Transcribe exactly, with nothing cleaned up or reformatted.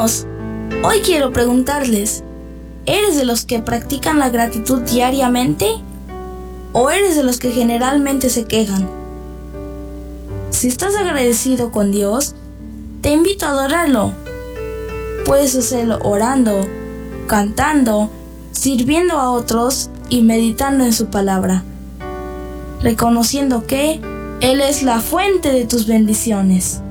Hermanos, hoy quiero preguntarles, ¿eres de los que practican la gratitud diariamente? ¿O eres de los que generalmente se quejan? Si estás agradecido con Dios, te invito a adorarlo. Puedes hacerlo orando, cantando, sirviendo a otros y meditando en su palabra, reconociendo que Él es la fuente de tus bendiciones.